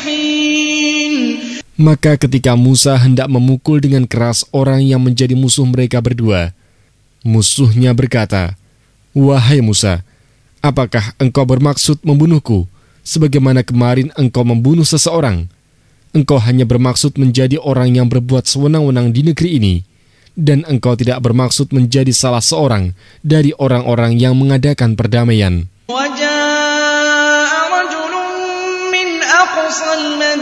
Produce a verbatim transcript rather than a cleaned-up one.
مصبحين. Maka ketika Musa hendak memukul dengan keras orang yang menjadi musuh mereka berdua, musuhnya berkata, "Wahai Musa, apakah engkau bermaksud membunuhku, sebagaimana kemarin engkau membunuh seseorang? Engkau hanya bermaksud menjadi orang yang berbuat sewenang-wenang di negeri ini, dan engkau tidak bermaksud menjadi salah seorang dari orang-orang yang mengadakan perdamaian."